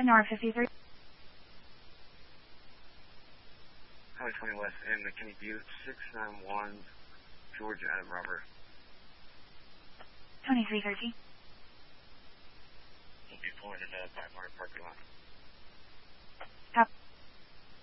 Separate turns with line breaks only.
North 53.
Highway 20 West and McKinney Butte, 691 Georgia Adam Robert.
2313.
We'll be pulling in the 500 parking lot.